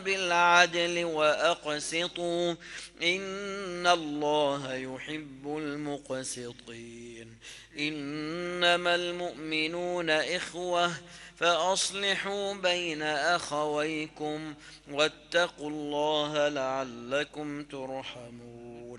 بالعدل وأقسطوا إن الله يحب المقسطين. إنما المؤمنون إخوة فأصلحوا بين أخويكم واتقوا الله لعلكم ترحمون.